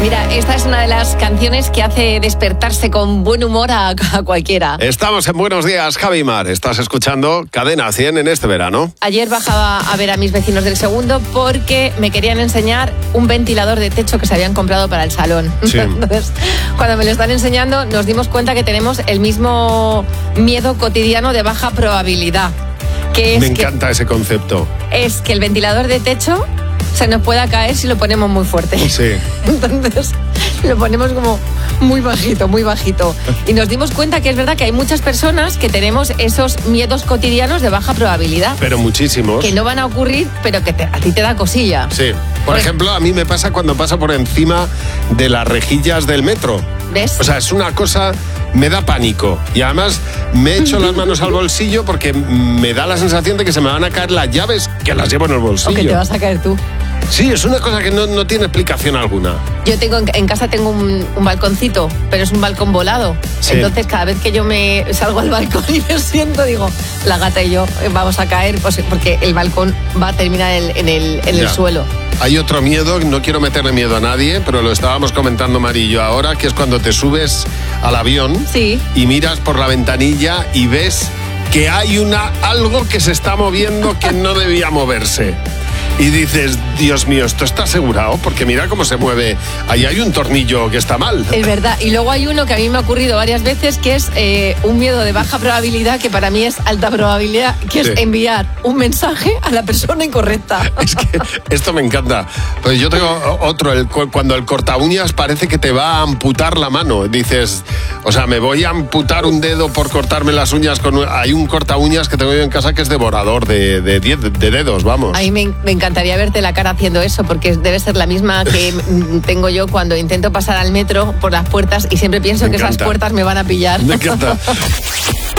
Mira, esta es una de las canciones que hace despertarse con buen humor a cualquiera. Estamos en Buenos Días, Javi Mar. Estás escuchando Cadena 100 en este verano. Ayer bajaba a ver a mis vecinos del segundo porque me querían enseñar un ventilador de techo que se habían comprado para el salón. Sí. Entonces, cuando me lo están enseñando, nos dimos cuenta que tenemos el mismo miedo cotidiano de baja probabilidad. Que es Me encanta ese concepto. Es que el ventilador de techo se nos pueda caer si lo ponemos muy fuerte. Sí. Entonces lo ponemos como muy bajito, muy bajito. Y nos dimos cuenta que es verdad que hay muchas personas que tenemos esos miedos cotidianos de baja probabilidad. Pero muchísimos. Que no van a ocurrir, pero que a ti te da cosilla. Sí. Por ejemplo, a mí me pasa cuando paso por encima de las rejillas del metro. ¿Ves? O sea, es una cosa, me da pánico. Y además me echo las manos al bolsillo porque me da la sensación de que se me van a caer las llaves que las llevo en el bolsillo. O que te vas a caer tú. Sí, es una cosa que no tiene explicación alguna. Yo tengo en casa tengo un balconcito, pero es un balcón volado. Sí. Entonces cada vez que yo me salgo al balcón y me siento, digo, la gata y yo vamos a caer, pues, porque el balcón va a terminar en el suelo. Hay otro miedo, no quiero meterle miedo a nadie, pero lo estábamos comentando Mari y yo ahora, que es cuando te subes al avión y miras por la ventanilla y ves que hay algo que se está moviendo que no debía moverse. Y dices, Dios mío, ¿esto está asegurado? Porque mira cómo se mueve. Ahí hay un tornillo que está mal. Es verdad. Y luego hay uno que a mí me ha ocurrido varias veces, que es un miedo de baja probabilidad, que para mí es alta probabilidad, que es enviar un mensaje a la persona incorrecta. Es que esto me encanta. Pues yo tengo otro, cuando el corta uñas parece que te va a amputar la mano. Dices, o sea, me voy a amputar un dedo por cortarme las uñas. Hay un corta uñas que tengo yo en casa que es devorador de dedos, vamos. A mí me encantaría verte la cara haciendo eso, porque debe ser la misma que tengo yo cuando intento pasar al metro por las puertas y siempre pienso que esas puertas me van a pillar. Me encanta.